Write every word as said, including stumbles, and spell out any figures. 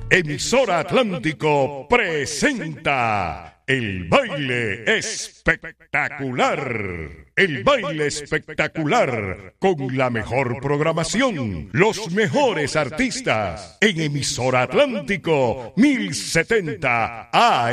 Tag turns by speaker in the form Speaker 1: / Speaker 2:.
Speaker 1: Emisora Atlántico presenta el baile espectacular. El baile espectacular con la mejor programación, los mejores artistas en Emisora Atlántico mil setenta A M.